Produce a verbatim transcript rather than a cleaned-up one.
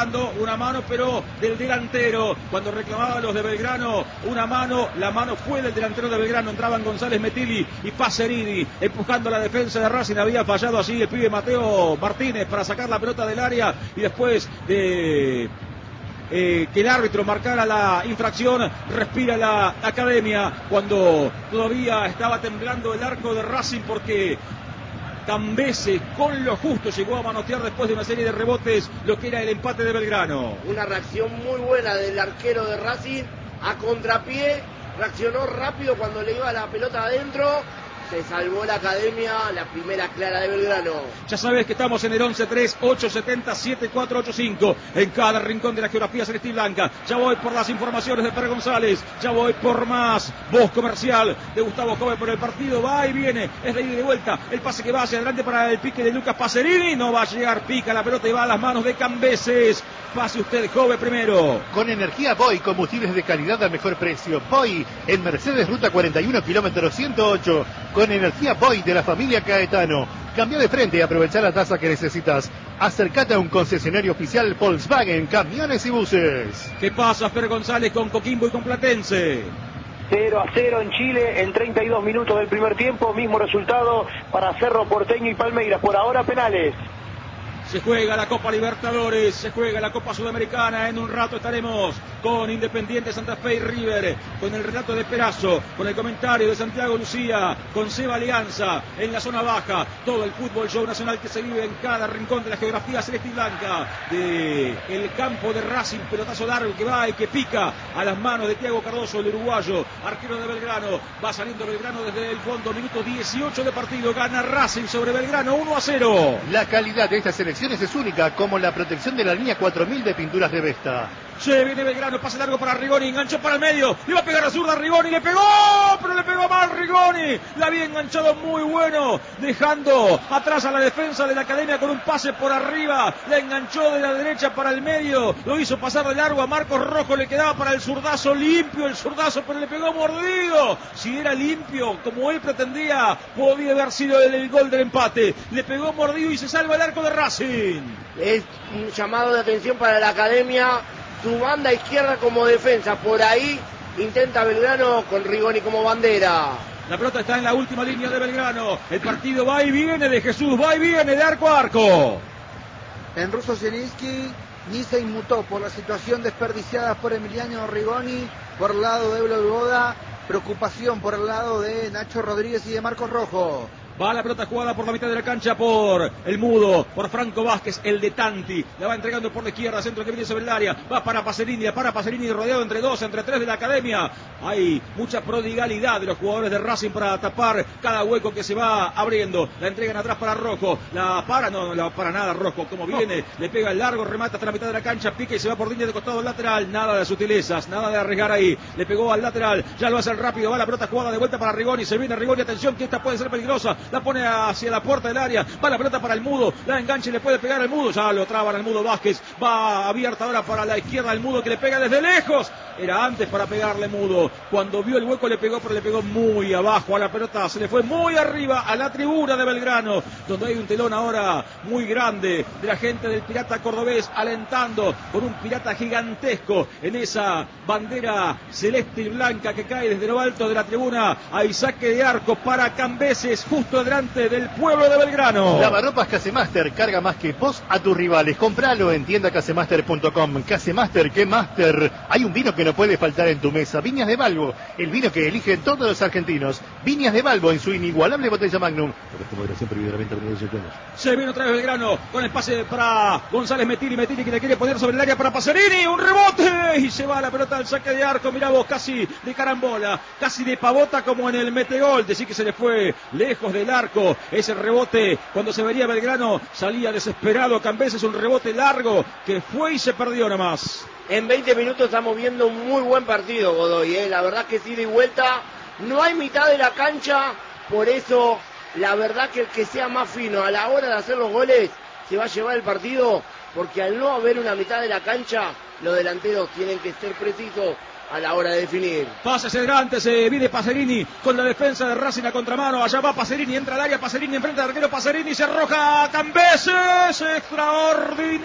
hablando, una mano pero del delantero, cuando reclamaban los de Belgrano, una mano, la mano fue del delantero de Belgrano, entraban González Metilli y Pacerini, empujando la defensa de Racing, había fallado allí el pibe Mateo Martínez para sacar la pelota del área, y después de Eh, que el árbitro marcara la infracción, respira la academia cuando todavía estaba temblando el arco de Racing, porque Cambese con lo justo llegó a manotear después de una serie de rebotes lo que era el empate de Belgrano. Una reacción muy buena del arquero de Racing a contrapié, reaccionó rápido cuando le iba la pelota adentro. Se salvó la academia, la primera clara de Belgrano. Ya sabes que estamos en el once tres ocho siete cero siete cuatro ocho cinco, en cada rincón de la geografía celeste y blanca. Ya voy por las informaciones de Pérez González, ya voy por más voz comercial de Gustavo Jove por el partido. Va y viene, es de ida y de vuelta. El pase que va hacia adelante para el pique de Lucas Pacerini. No va a llegar, pica la pelota y va a las manos de Cambeses. Pase usted, Jove, primero. Con energía Boy, combustibles de calidad al mejor precio. Boy, en Mercedes, ruta cuarenta y uno, kilómetro ciento ocho. Con energía Boy de la familia Caetano. Cambia de frente y aprovecha la tasa que necesitas. Acércate a un concesionario oficial Volkswagen, camiones y buses. ¿Qué pasa, Fer González, con Coquimbo y con Platense? cero a cero en Chile en treinta y dos minutos del primer tiempo. Mismo resultado para Cerro Porteño y Palmeiras. Por ahora penales. Se juega la Copa Libertadores, se juega la Copa Sudamericana. En un rato estaremos con Independiente Santa Fe y River, con el relato de Perazo, con el comentario de Santiago Lucía, con Seba Alianza en la zona baja. Todo el fútbol show nacional que se vive en cada rincón de la geografía celeste y blanca. De el campo de Racing, pelotazo largo que va y que pica a las manos de Thiago Cardoso, el uruguayo, arquero de Belgrano. Va saliendo Belgrano desde el fondo, minuto dieciocho de partido. Gana Racing sobre Belgrano uno a cero. La calidad de esta selección es única, como la protección de la línea cuatro mil de pinturas de Vesta. Se viene Belgrano, pase largo para Rigoni, enganchó para el medio, le iba a pegar a zurda Rigoni, le pegó, pero le pegó mal Rigoni, la había enganchado muy bueno, dejando atrás a la defensa de la academia con un pase por arriba, la enganchó de la derecha para el medio, lo hizo pasar de largo a Marcos Rojo, le quedaba para el zurdazo, limpio el zurdazo, pero le pegó mordido. Si era limpio, como él pretendía, podía haber sido el, el gol del empate. Le pegó mordido y se salva el arco de Racing. Es un llamado de atención para la academia. Su banda izquierda como defensa, por ahí intenta Belgrano con Rigoni como bandera. La pelota está en la última línea de Belgrano, el partido va y viene de Jesús, va y viene de arco a arco. En ruso Zielinski ni se inmutó por la situación desperdiciada por Emiliano Rigoni, por el lado de Eulio Boda, preocupación por el lado de Nacho Rodríguez y de Marcos Rojo. Va la pelota jugada por la mitad de la cancha por el Mudo, por Franco Vázquez, el de Tanti. La va entregando por la izquierda, centro que viene sobre el área. Va para Pacerini, para Pacerini rodeado entre dos, entre tres de la academia. Hay mucha prodigalidad de los jugadores de Racing para tapar cada hueco que se va abriendo. La entregan atrás para Rojo. La para, no, no la para nada Rojo. Como viene, le pega el largo, remata hasta la mitad de la cancha, pica y se va por línea de costado lateral. Nada de sutilezas, nada de arriesgar ahí. Le pegó al lateral, ya lo hace el rápido. Va la pelota jugada de vuelta para Rigoni. Se viene Rigoni, atención que esta puede ser peligrosa. La pone hacia la puerta del área, va la pelota para el Mudo, la engancha y le puede pegar al Mudo, ya lo traban al Mudo Vázquez, va abierta ahora para la izquierda el Mudo que le pega desde lejos, era antes para pegarle Mudo, cuando vio el hueco le pegó, pero le pegó muy abajo a la pelota, se le fue muy arriba a la tribuna de Belgrano, donde hay un telón ahora muy grande de la gente del Pirata Cordobés alentando con un pirata gigantesco en esa bandera celeste y blanca que cae desde lo alto de la tribuna. Hay saque de arco para Cambeses justo delante del pueblo de Belgrano. Lavarropas Casemaster, carga más que vos a tus rivales. Compralo en tienda casemaster punto com. Casemaster, ¿qué master? Hay un vino que no puede faltar en tu mesa. Viñas de Balbo, el vino que eligen todos los argentinos. Viñas de Balbo en su inigualable botella Magnum. Se viene otra vez Belgrano con el pase para González Metilli, Metilli que le quiere poner sobre el área para Pacerini, un rebote y se va la pelota al saque de arco. Mirá vos, casi de carambola, casi de pavota como en el metegol. Decir que se le fue lejos del arco. Ese rebote, cuando se vería Belgrano, salía desesperado Cambeses, un rebote largo que fue y se perdió nomás. En veinte minutos estamos viendo un muy buen partido, Godoy, ¿eh? La verdad que sí, de vuelta, no hay mitad de la cancha, por eso la verdad que el que sea más fino a la hora de hacer los goles se va a llevar el partido, porque al no haber una mitad de la cancha, los delanteros tienen que ser precisos a la hora de definir. Pase adelante, se viene Pacerini con la defensa de Racing a contramano, allá va Pacerini, entra al área, Pacerini enfrente al arquero, Pacerini se arroja a Cambeses, extraordinario.